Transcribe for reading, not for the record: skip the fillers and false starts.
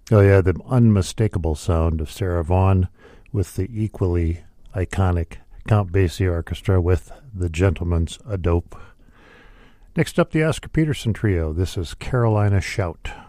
Oh, yeah, the unmistakable sound of Sarah Vaughan with the equally iconic Count Basie Orchestra with The Gentleman's a Dope. Next up, the Oscar Peterson Trio. This is Carolina Shout.